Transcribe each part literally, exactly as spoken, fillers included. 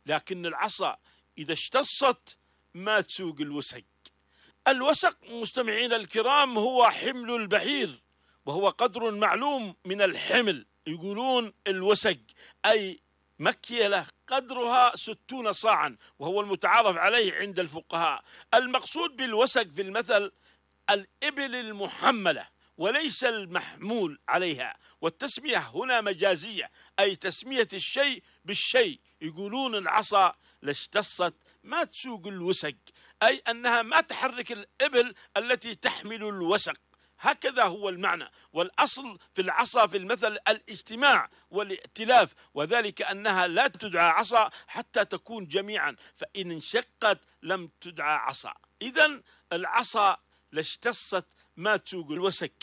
لكن العصا إذا اشتصت ما تسوق الوسق. الوسق مستمعين الكرام هو حمل البعير، وهو قدر معلوم من الحمل. يقولون الوسق أي مكيلة قدرها ستون صاعا، وهو المتعارف عليه عند الفقهاء. المقصود بالوسق في المثل الإبل المحملة وليس المحمول عليها، والتسمية هنا مجازية، أي تسمية الشيء بالشيء. يقولون العصا لاشتصت ما تسوق الوسق، أي أنها ما تحرك الإبل التي تحمل الوسق. هكذا هو المعنى. والأصل في العصا في المثل الاجتماع والائتلاف، وذلك أنها لا تدعى عصا حتى تكون جميعا، فإن انشقت لم تدعى عصا. إذن العصا لاشتصت ما تسوق الوسق.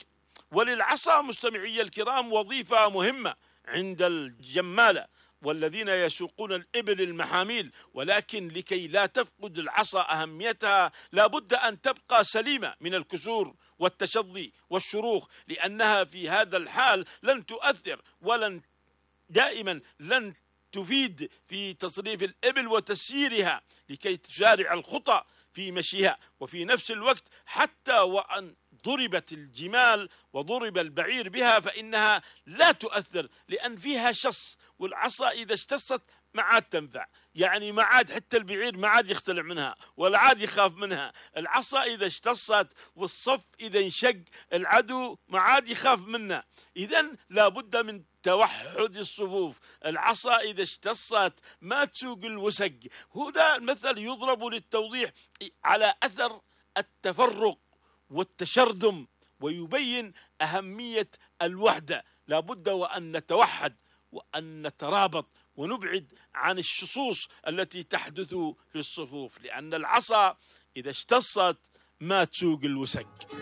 وللعصا مستمعي الكرام وظيفة مهمة عند الجمالة والذين يسوقون الإبل المحاميل، ولكن لكي لا تفقد العصا أهميتها لابد أن تبقى سليمة من الكسور والتشظي والشروخ، لأنها في هذا الحال لن تؤثر ولن دائما لن تفيد في تصريف الإبل وتسييرها لكي تسارع الخطى في مشيها. وفي نفس الوقت حتى وأن ضربت الجمال وضرب البعير بها فإنها لا تؤثر، لأن فيها شص، والعصا إذا اشتصت ما عاد تنفع، يعني ما عاد حتى البعير ما عاد يختلع منها ولا عاد يخاف منها. العصا إذا اشتصت والصف إذا انشق العدو ما عاد يخاف منه. إذن لابد من توحد الصفوف. العصا إذا اشتصت ما تسوق الوسق. هذا المثل يضرب للتوضيح على أثر التفرق والتشرذم، ويبين أهمية الوحدة. لابد وأن نتوحد وأن نترابط ونبعد عن الشصوص التي تحدث في الصفوف، لأن العصا إذا اشتصت ما تسوق الوسق.